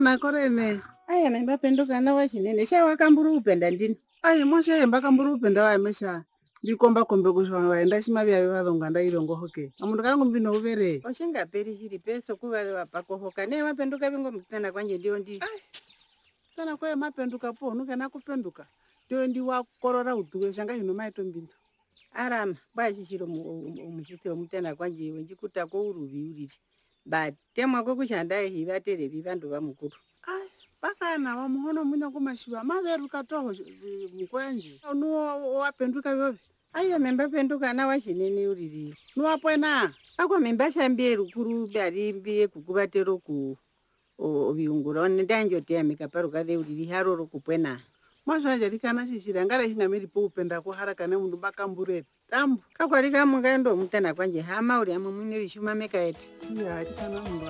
nakorene aya membapenduka nawa chinene shawakamburu upenda ndini ai moshayemba kamburi upenda waemesha ndikomba kombe kushwana waenda shima vyawe vadhonga ndailongo hoke amundu kangu mbino uvere oshingaperi chiri peso kuvale wapakohoka ne mapenduka vingo mtana kwanje ndio ndi sana kwe mapenduka po nuke nakupenduka ndio ndi wakorora utuwe shanga hino maito mbindu arama bwachishiro omuchite omutana kwanje wenjikuta ko uruvi uriri batemwa ko kushandaye hivatere vivandu vamukuru ai pakana wamuhono mwina kumashiwa maveruka toho mukwenje nuwo wapenduka vyove aiyo membapenduka nawa chinene uriri nuwapwena ako membashambie rukuru barimbi kukuvatero ku viungura ndanjoteya mikaparuka the uriri haroro kupwena mwazvanja rikana shishira ngara shingamiri po upenda kuharakane mundu bakamburere tambu kakwarika mungaendo mutana kwanje hama uri amwe mwine vishuma mekaete iya rikana mundu